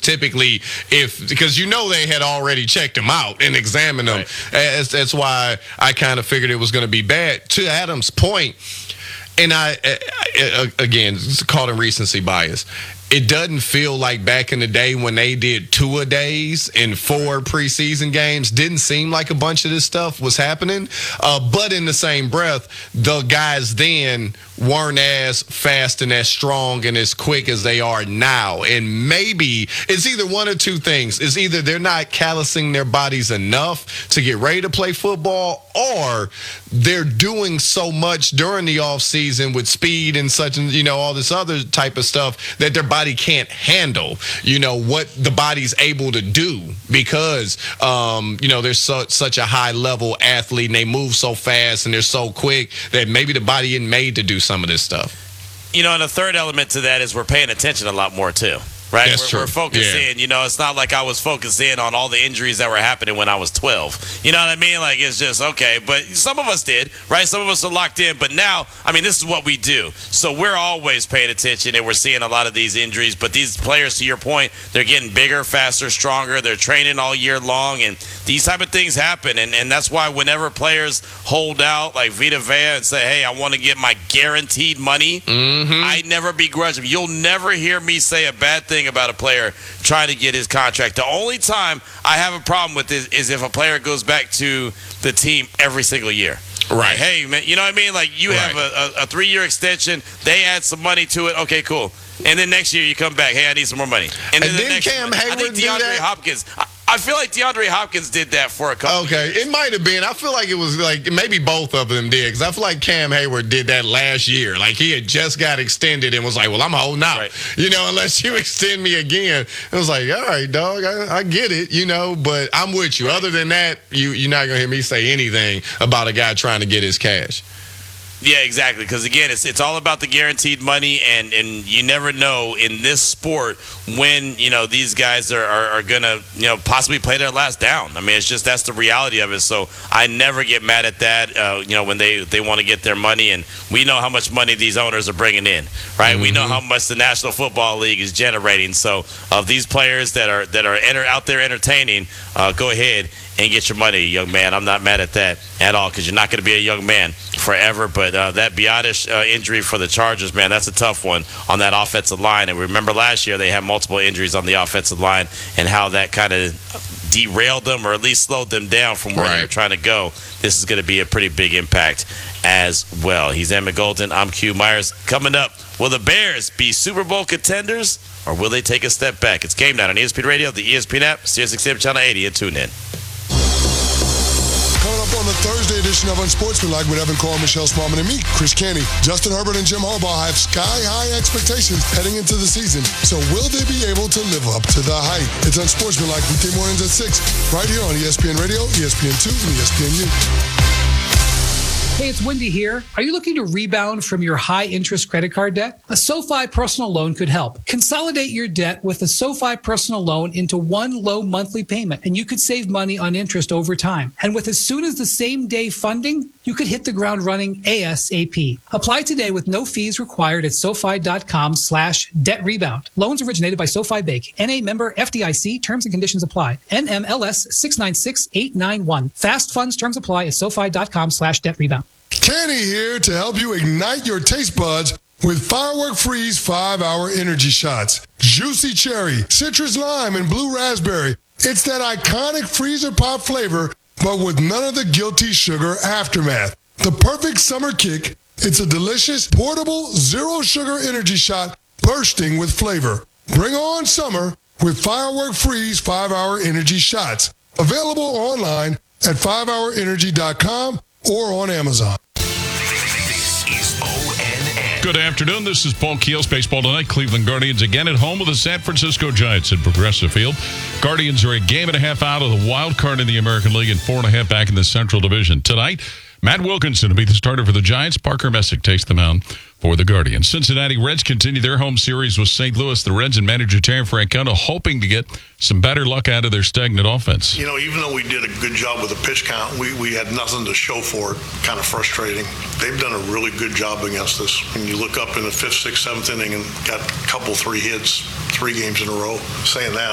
typically, because they had already checked him out and examined him. Right. That's why I kind of figured it was going to be bad. To Adam's point, and I again, it's called in recency bias. It doesn't feel like back in the day when they did 2-a-days in 4 preseason games. Didn't seem like a bunch of this stuff was happening. But in the same breath, the guys then weren't as fast and as strong and as quick as they are now. And maybe it's either one or two things. It's either they're not callousing their bodies enough to get ready to play football, or they're doing so much during the offseason with speed and such, and all this other type of stuff that their body can't handle, what the body's able to do because, there's such a high level athlete and they move so fast and they're so quick that maybe the body isn't made to do some of this stuff. And the third element to that is we're paying attention a lot more too. Right? That's true. We're focusing, it's not like I was focusing on all the injuries that were happening when I was 12. You know what I mean? Like, it's just, okay. But some of us did, right? Some of us are locked in. But now, this is what we do. So we're always paying attention, and we're seeing a lot of these injuries. But these players, to your point, they're getting bigger, faster, stronger. They're training all year long, and these type of things happen. And that's why whenever players hold out, like Vita Vea, and say, hey, I want to get my guaranteed money, I never begrudge them. You'll never hear me say a bad thing about a player trying to get his contract. The only time I have a problem with this is if a player goes back to the team every single year. Right. Like, hey, man, you know what I mean? Like, you have a 3-year extension. They add some money to it. Okay, cool. And then next year you come back. Hey, I need some more money. And then the next Cam Hayward, I think DeAndre Hopkins. I feel like DeAndre Hopkins did that for a couple years. It might have been. I feel like it was like maybe both of them did, because I feel like Cam Hayward did that last year. Like, he had just got extended and was like, well, I'm holding out. Right. Unless you extend me again. It was like, all right, dog, I get it, but I'm with you. Right. Other than that, you're not going to hear me say anything about a guy trying to get his cash. Yeah, exactly. Because, again, it's all about the guaranteed money, and you never know in this sport when, these guys are going to, possibly play their last down. It's just that's the reality of it. So I never get mad at that, when they want to get their money. And we know how much money these owners are bringing in, right? Mm-hmm. We know how much the National Football League is generating. So of these players that are out there entertaining, go ahead and get your money, young man. I'm not mad at that at all, because you're not going to be a young man forever. But that Biadasz injury for the Chargers, man, that's a tough one on that offensive line. And remember last year they had multiple injuries on the offensive line, and how that kind of derailed them, or at least slowed them down from where they were trying to go. This is going to be a pretty big impact as well. He's Emmett Golden. I'm Q Myers. Coming up, will the Bears be Super Bowl contenders, or will they take a step back? It's Game Night on ESPN Radio, the ESPN app, SiriusXM Channel 80, and tune in. Coming up on the Thursday edition of Unsportsmanlike with Evan Cole, Michelle Smallman, and me, Chris Canty. Justin Herbert and Jim Harbaugh have sky-high expectations heading into the season. So will they be able to live up to the hype? It's Unsportsmanlike weekday mornings at 6, right here on ESPN Radio, ESPN2, and ESPNU. Hey, it's Wendy here. Are you looking to rebound from your high-interest credit card debt? A SoFi personal loan could help. Consolidate your debt with a SoFi personal loan into one low monthly payment, and you could save money on interest over time. And with as soon as the same day funding, you could hit the ground running ASAP. Apply today with no fees required at SoFi.com/debt rebound. Loans originated by SoFi Bank. NA member FDIC. Terms and conditions apply. NMLS 696891. Fast funds terms apply at SoFi.com/debt rebound. Canty here to help you ignite your taste buds with Firework Freeze 5-Hour Energy Shots. Juicy cherry, citrus lime, and blue raspberry. It's that iconic freezer pop flavor, but with none of the guilty sugar aftermath. The perfect summer kick. It's a delicious, portable, zero-sugar energy shot bursting with flavor. Bring on summer with Firework Freeze 5-Hour Energy Shots. Available online at 5hourenergy.com or on Amazon. This is ONN. Good afternoon. This is Paul Keels. Baseball tonight. Cleveland Guardians again at home with the San Francisco Giants at Progressive Field. Guardians are a game and a half out of the wild card in the American League and 4.5 back in the Central Division. Tonight, Matt Wilkinson will be the starter for the Giants. Parker Messick takes the mound for the Guardians. Cincinnati Reds continue their home series with St. Louis. The Reds and manager Terry Francona hoping to get some better luck out of their stagnant offense. Even though we did a good job with the pitch count, we had nothing to show for it. Kind of frustrating. They've done a really good job against us. When you look up in the 5th, 6th, 7th inning and got a couple, 3 hits, 3 games in a row, saying that,